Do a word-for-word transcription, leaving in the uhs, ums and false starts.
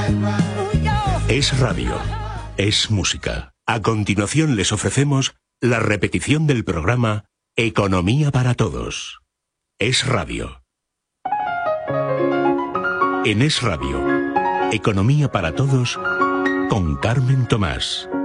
Es radio, es música. A continuación les ofrecemos la repetición del programa Economía para Todos. Es radio. En Es radio, Economía para Todos con Carmen Tomás.